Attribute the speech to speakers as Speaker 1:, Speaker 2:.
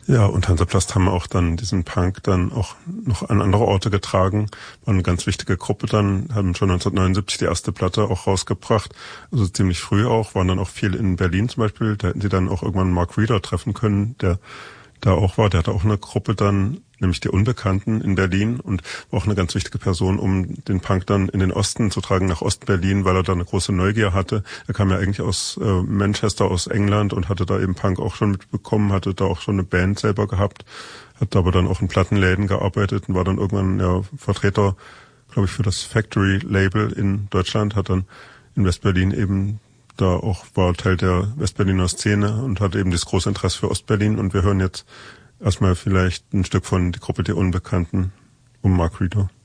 Speaker 1: Ja, und Hansaplast haben auch dann diesen Punk dann auch noch an andere Orte getragen, waren eine ganz wichtige Gruppe dann, haben schon 1979 die erste Platte auch rausgebracht, also ziemlich früh auch, waren dann auch viel in Berlin zum Beispiel, da hätten sie dann auch irgendwann Mark Reeder treffen können, der da auch war, der hatte auch eine Gruppe dann, nämlich die Unbekannten in Berlin und war auch eine ganz wichtige Person, um den Punk dann in den Osten zu tragen, nach Ostberlin, weil er da eine große Neugier hatte. Er kam ja eigentlich aus Manchester, aus England und hatte da eben Punk auch schon mitbekommen, hatte da auch schon eine Band selber gehabt, hat aber dann auch in Plattenläden gearbeitet und war dann irgendwann ja Vertreter, glaube ich, für das Factory-Label in Deutschland, hat dann in Westberlin eben da auch, war Teil der Westberliner Szene und hatte eben das große Interesse für Ostberlin und wir hören jetzt erstmal vielleicht ein Stück von Die Gruppe der Unbekannten um Mark Reeder.